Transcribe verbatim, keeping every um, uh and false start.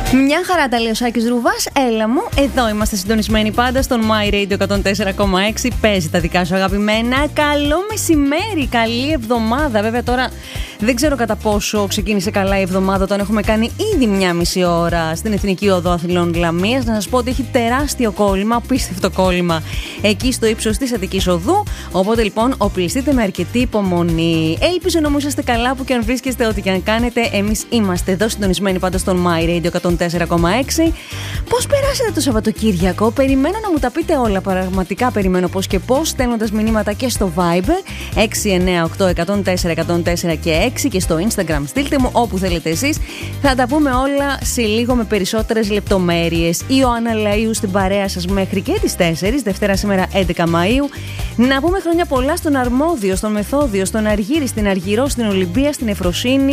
Μια χαρά τα λέει ο Σάκης Ρουβάς. Έλα μου, εδώ είμαστε συντονισμένοι πάντα στον My Radio εκατόν τέσσερα κόμμα έξι. Παίζει τα δικά σου αγαπημένα. Καλό μεσημέρι, καλή εβδομάδα. Βέβαια τώρα δεν ξέρω κατά πόσο ξεκίνησε καλά η εβδομάδα όταν έχουμε κάνει ήδη μια μισή ώρα στην Εθνική Οδό Αθηνών Λαμίας. Να σας πω ότι έχει τεράστιο κόλλημα, απίστευτο κόλλημα εκεί στο ύψος της Αττικής Οδού. Οπότε λοιπόν οπλιστείτε με αρκετή υπομονή. Ελπίζω να μου είσαστε καλά που και αν βρίσκεστε, ό,τι και αν κάνετε. Εμείς είμαστε εδώ συντονισμένοι πάντα στον My Radio εκατόν τέσσερα κόμμα έξι. Πώς περάσατε το Σαββατοκύριακο? Περιμένω να μου τα πείτε όλα. Πραγματικά περιμένω πώς και πώς, στέλνοντας μηνύματα και στο Viber έξι εννιά οκτώ εκατόν τέσσερα εκατόν τέσσερα και έξι και στο Instagram. Στείλτε μου όπου θέλετε εσείς. Θα τα πούμε όλα σε λίγο με περισσότερες λεπτομέρειες. Η Ιωάννα Λαΐου στην παρέα σας μέχρι και τις τέσσερις, Δευτέρα σήμερα έντεκα Μαΐου. Να πούμε χρόνια πολλά στον Αρμόδιο, στον Μεθόδιο, στον Αργύρι, στην Αργυρό, στην Ολυμπία, στην Εφροσύνη.